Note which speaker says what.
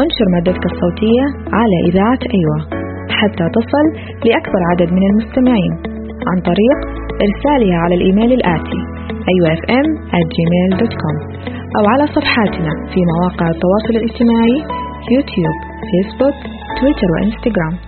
Speaker 1: وانشر مادتك الصوتية على إذاعة أيوة حتى تصل لأكبر عدد من المستمعين عن طريق إرسالها على الإيميل الآتي aywafm@gmail.com أو على صفحاتنا في مواقع التواصل الاجتماعي يوتيوب، فيسبوك، تويتر وإنستغرام.